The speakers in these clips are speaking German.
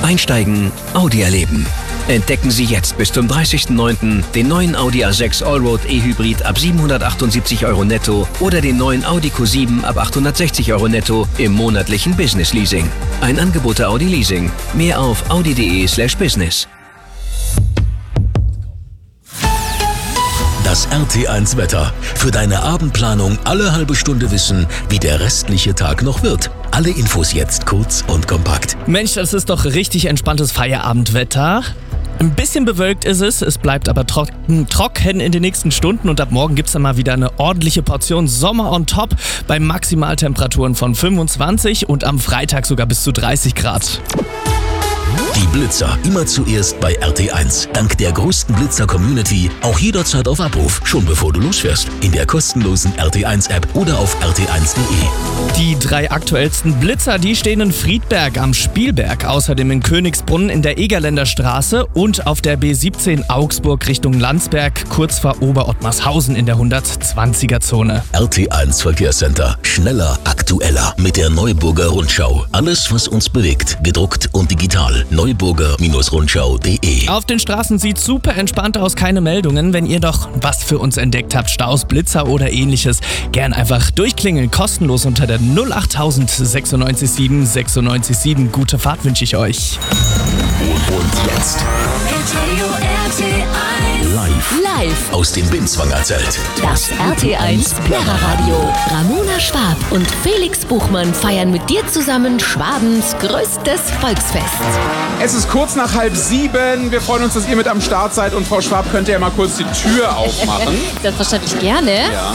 Einsteigen, Audi erleben. Entdecken Sie jetzt bis zum 30.09. den neuen Audi A6 Allroad E-Hybrid ab 778 € netto oder den neuen Audi Q7 ab 860 € netto im monatlichen Business Leasing. Ein Angebot der Audi Leasing. Mehr auf audi.de/business. Das RT1 Wetter. Für deine Abendplanung alle halbe Stunde wissen, wie der restliche Tag noch wird. Alle Infos jetzt kurz und kompakt. Mensch, das ist doch richtig entspanntes Feierabendwetter. Ein bisschen bewölkt ist es bleibt aber trocken in den nächsten Stunden und ab morgen gibt es dann mal wieder eine ordentliche Portion Sommer on top bei Maximaltemperaturen von 25 und am Freitag sogar bis zu 30 Grad. Die Blitzer immer zuerst bei RT1. Dank der größten Blitzer-Community auch jederzeit auf Abruf, schon bevor du losfährst. In der kostenlosen RT1-App oder auf rt1.de. Die 3 aktuellsten Blitzer, die stehen in Friedberg am Spielberg, außerdem in Königsbrunn in der Egerländer Straße und auf der B17 Augsburg Richtung Landsberg, kurz vor Oberottmarshausen in der 120er-Zone. RT1 Verkehrscenter. Schneller, aktueller mit der Neuburger Rundschau. Alles, was uns bewegt, gedruckt und digital. Neuburger-Rundschau.de. Auf den Straßen sieht super entspannt aus, keine Meldungen. Wenn ihr doch was für uns entdeckt habt, Staus, Blitzer oder ähnliches, gern einfach durchklingeln, kostenlos unter der 08000 967 967. Gute Fahrt wünsche ich euch. Und jetzt live aus dem Binswanger Zelt. Das RT1 Plärreradio. Ramona Schwab und Felix Buchmann feiern mit dir zusammen Schwabens größtes Volksfest. Es ist kurz nach 6:30. Wir freuen uns, dass ihr mit am Start seid. Und Frau Schwab, könnt ihr ja mal kurz die Tür aufmachen? Selbstverständlich gerne. Ja.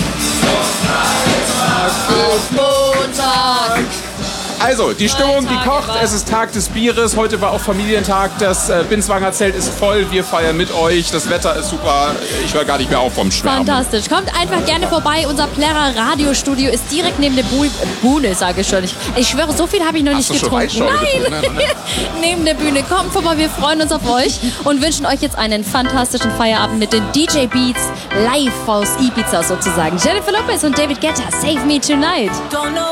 Montag. Also, die Stimmung, die kocht. Es ist Tag des Bieres. Heute war auch Familientag. Das Binswanger Zelt ist voll. Wir feiern mit euch. Das Wetter ist super. Ich höre gar nicht mehr auf vom Schwärmen. Fantastisch. Kommt einfach gerne vorbei. Unser Plärrer Radiostudio ist direkt neben der Bühne, sage ich schon. Ich schwöre, so viel habe ich noch nicht getrunken. Nein, neben der Bühne. Kommt vorbei. Wir freuen uns auf euch und wünschen euch jetzt einen fantastischen Feierabend mit den DJ Beats live aus Ibiza sozusagen. Jennifer Lopez und David Guetta, Save Me Tonight.